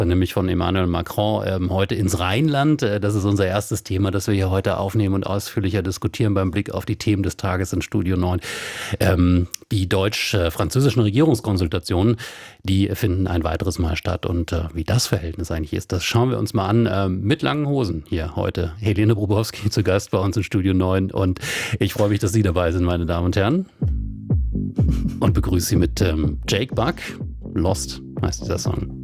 nämlich von Emmanuel Macron heute ins Rheinland. Das ist unser erstes Thema, das wir hier heute aufnehmen und ausführlicher diskutieren beim Blick auf die Themen des Tages in Studio 9. Die deutsch-französischen Regierungskonsultationen, die finden ein weiteres Mal statt. Und wie das Verhältnis eigentlich ist, das schauen wir uns mal an mit langen Hosen hier heute. Helene Brubowski zu Gast bei uns in Studio 9. Und ich freue mich, dass Sie dabei sind, meine Damen und Herren. Und begrüße Sie mit Jake Buck. Lost heißt dieser Song.